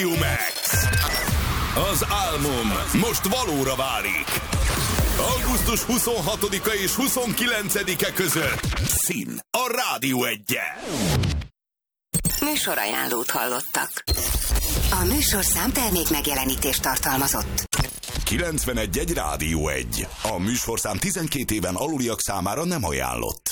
Max. Az álmom most valóra válik. Augusztus 26-a és 29-e között Szín a Rádió 1-jel. Műsorajánlót hallottak. A műsorszám termék megjelenítést tartalmazott. 91.1 Rádió 1. A műsorszám 12 éven aluliak számára nem ajánlott.